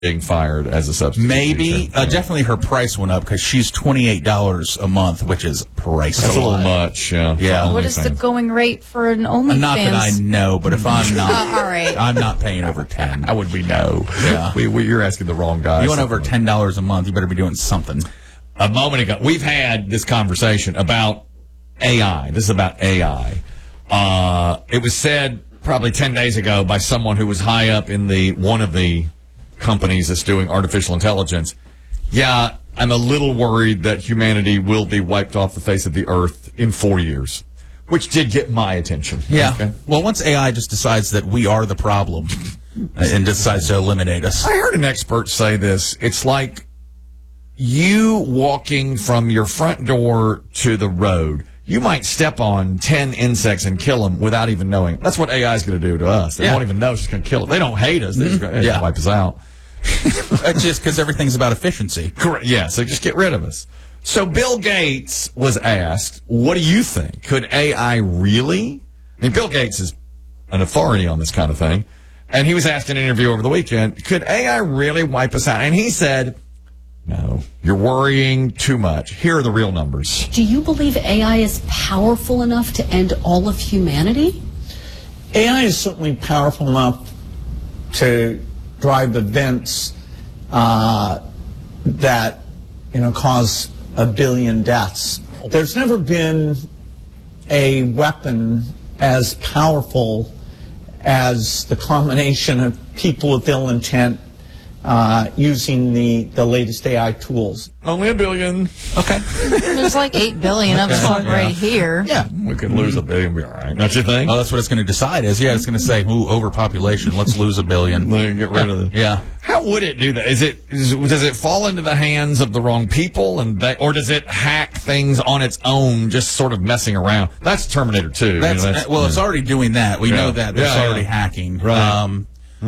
being fired as a substitute Maybe. teacher. Definitely her price went up because she's $28 a month, which is pricey. That's a little much, yeah. Yeah. What is the going rate for an OnlyFans? Not that I know, but if I'm not, all right. I'm not paying over 10. How would we know? Yeah. You're asking the wrong guy. You want over $10 a month, you better be doing something. A moment ago, we've had this conversation about AI. This is about AI. It was said probably 10 days ago by someone who was high up in one of the companies that's doing artificial intelligence. Yeah, I'm a little worried that humanity will be wiped off the face of the earth in 4 years, which did get my attention. Yeah. Okay. Well, once AI just decides that we are the problem and decides to eliminate us. I heard an expert say this. It's like you walking from your front door to the road. You might step on 10 insects and kill them without even knowing. That's what AI is going to do to us. They won't even know she's going to kill them. They don't hate us. They're just going to wipe us out. That's just because everything's about efficiency. Correct. Yeah, so just get rid of us. So Bill Gates was asked, what do you think? Could AI really? I mean, Bill Gates is an authority on this kind of thing. And he was asked in an interview over the weekend, could AI really wipe us out? And he said, no, you're worrying too much. Here are the real numbers. Do you believe AI is powerful enough to end all of humanity? AI is certainly powerful enough to drive events that cause 1 billion deaths. There's never been a weapon as powerful as the combination of people with ill intent using the latest AI tools. Only 1 billion. Okay. There's like 8 billion of them right here. Yeah. We could lose 1 billion, be all right. Don't you think? Oh, that's what it's going to decide is, it's going to say, overpopulation, let's lose 1 billion. Get rid of it. Yeah. How would it do that? Does it fall into the hands of the wrong people, or does it hack things on its own, just sort of messing around? That's Terminator 2. It's already doing that. We know that. It's already hacking. Right.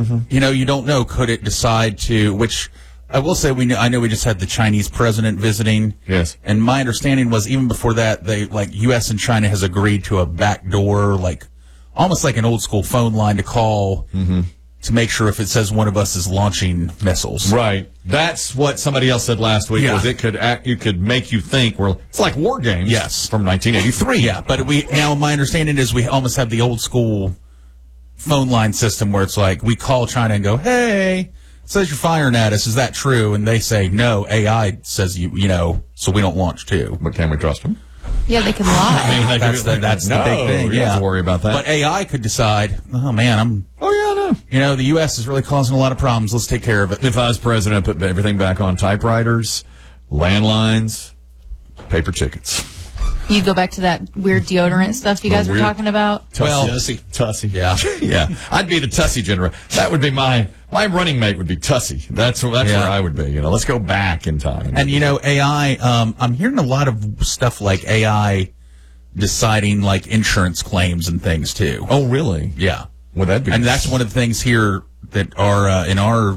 You don't know. Could it decide to, which I will say I know we just had the Chinese president visiting. Yes. And my understanding was even before that, U.S. and China has agreed to a backdoor, almost like an old school phone line to call to make sure if it says one of us is launching missiles. Right. That's what somebody else said last week. Yeah. Was it could make you think it's like War Games. Yes. From 1983. Yeah. But now my understanding is we almost have the old school phone line system where it's like we call China and go, hey, it says you're firing at us. Is that true? And they say, no, AI says so we don't launch too. But can we trust them? Yeah, they can lie. That's the big thing. You don't have to worry about that. But AI could decide, oh, man, I know. The U.S. is really causing a lot of problems. Let's take care of it. If I was president, I'd put everything back on typewriters, landlines, paper chickens. You go back to that weird deodorant stuff you guys were talking about? Tussie. Yeah. Yeah. I'd be the Tussie generator. That would be my running mate would be Tussie. That's where I would be. Let's go back in time. And, AI, I'm hearing a lot of stuff like AI deciding insurance claims and things too. Oh, really? Yeah. Well, that'd be. And that's one of the things here that are in our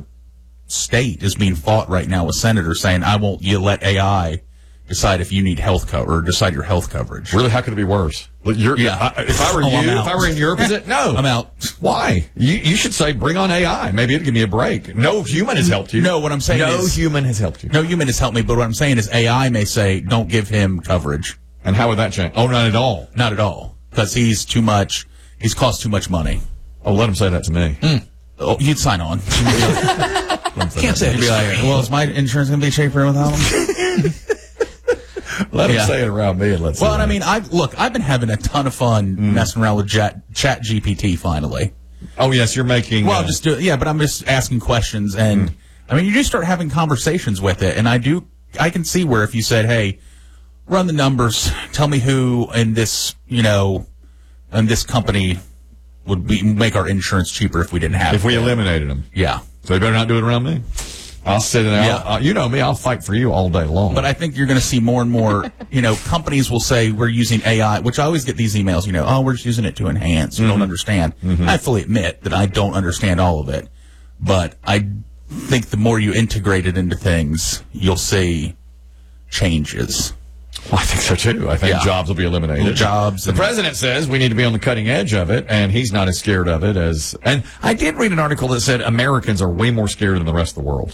state is being fought right now with senators saying, you let AI decide if you need health cover or decide your health coverage. Really? How could it be worse? If I were if I were in your position, no. I'm out. Why? You should say, bring on AI. Maybe it'd give me a break. No human has helped you. No, what I'm saying is... No human has helped you. No human has helped me, but what I'm saying is AI may say, don't give him coverage. And how would that change? Oh, not at all. Not at all. Because he's cost too much money. Oh, let him say that to me. Oh, you'd sign on. Can't say it. You'd be like, well, is my insurance going to be cheaper without him? Let him say it around me and let's see. Well, I mean, I've been having a ton of fun messing around with Chat GPT finally. Oh, yes, you're making... Well, but I'm just asking questions, and, you do start having conversations with it, and I can see where if you said, hey, run the numbers, tell me who in this, in this company would make our insurance cheaper if we didn't have it. If we eliminated them. Yeah. So you better not do it around me. I'll sit there. Yeah. You know me. I'll fight for you all day long. But I think you're going to see more and more, companies will say we're using AI, which I always get these emails, we're just using it to enhance. You don't understand. I fully admit that I don't understand all of it. But I think the more you integrate it into things, you'll see changes. Well, I think so too. I think jobs will be eliminated. Jobs. The president says we need to be on the cutting edge of it, and he's not as scared of it as. And I did read an article that said Americans are way more scared than the rest of the world.